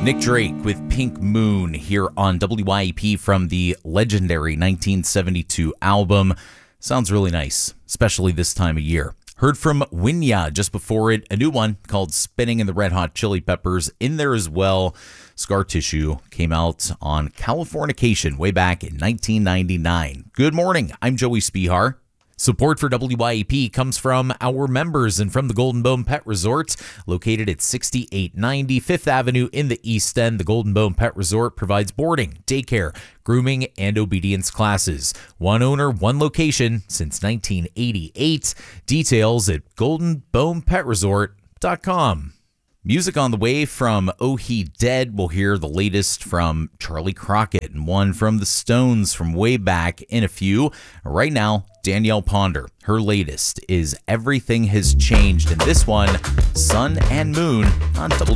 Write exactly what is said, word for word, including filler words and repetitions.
Nick Drake with Pink Moon here on W Y E P from the legendary nineteen seventy-two album. Sounds really nice, especially this time of year. Heard from Winya just before it, a new one called Spinning in the Red Hot Chili Peppers in there as well. Scar Tissue came out on Californication way back in nineteen ninety-nine. Good morning, I'm Joey Spihar. Support for W Y E P comes from our members and from the Golden Bone Pet Resort, located at sixty-eight ninety Fifth Avenue in the East End. The Golden Bone Pet Resort provides boarding, daycare, grooming, and obedience classes. One owner, one location since nineteen eighty-eight. Details at golden bone pet resort dot com. Music on the way from Oh He Dead. We'll hear the latest from Charlie Crockett and one from the Stones from way back in a few. Right now, Danielle Ponder. Her latest is Everything Has Changed. And this one, Sun and Moon on W Y E P.